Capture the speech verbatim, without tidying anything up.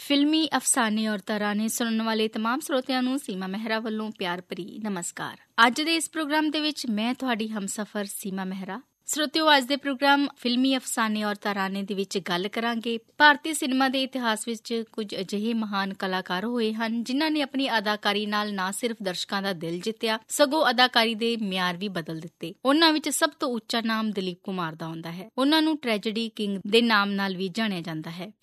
ਫਿਲਮੀ ਅਫਸਾਨੇ ਔਰ ਤਰਾਨੇ ਸੁਣਨ ਵਾਲੇ ਤਮਾਮ ਸਰੋਤਿਆਂ ਨੂੰ ਸੀਮਾ ਮਹਿਰਾ ਵੱਲੋਂ ਪਿਆਰ ਭਰੀ ਨਮਸਕਾਰ। ਅੱਜ ਦੇ ਇਸ ਪ੍ਰੋਗਰਾਮ ਦੇ ਵਿੱਚ ਮੈਂ ਤੁਹਾਡੀ ਹਮਸਫਰ ਸੀਮਾ ਮਹਿਰਾ। ਸਰੋਤਿਓ, ਅੱਜ ਦੇ ਪ੍ਰੋਗਰਾਮ ਫਿਲਮੀ ਅਫਸਾਨੇ ਔਰ ਤਰਾਨੇ ਦੇ ਵਿੱਚ ਗੱਲ ਕਰਾਂਗੇ ਭਾਰਤੀ ਸਿਨੇਮਾ ਦੇ ਇਤਿਹਾਸ ਵਿੱਚ ਕੁਝ ਅਜਿਹੇ ਮਹਾਨ ਕਲਾਕਾਰ ਹੋਏ ਹਨ ਜਿਨ੍ਹਾਂ ਨੇ ਆਪਣੀ ਅਦਾਕਾਰੀ ਨਾਲ ਨਾ ਸਿਰਫ ਦਰਸ਼ਕਾਂ ਦਾ ਦਿਲ ਜਿੱਤਿਆ, ਸਗੋਂ ਅਦਾਕਾਰੀ ਦੇ ਮਿਆਰ ਵੀ ਬਦਲ ਦਿੱਤੇ। ਉਹਨਾਂ ਵਿੱਚ ਸਭ ਤੋਂ ਉੱਚਾ ਨਾਮ ਦਲੀਪ ਕੁਮਾਰ ਦਾ ਆਉਂਦਾ ਹੈ। ਉਹਨਾਂ ਨੂੰ ਟ੍ਰੈਜੇਡੀ ਕਿੰਗ ਦੇ ਨਾਮ ਨਾਲ ਵੀ ਜਾਣਿਆ ਜਾਂਦਾ ਹੈ।